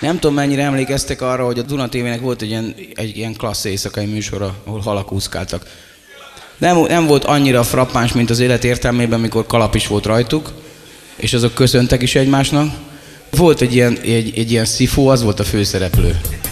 Nem tudom, mennyire emlékeztek arra, hogy a Duna TV-nek volt egy ilyen klassz éjszakai műsora, ahol halak úszkáltak. Nem volt annyira frappáns, mint az élet értelmében, amikor kalap is volt rajtuk, és azok köszöntek is egymásnak. Volt egy ilyen szifó, az volt a főszereplő.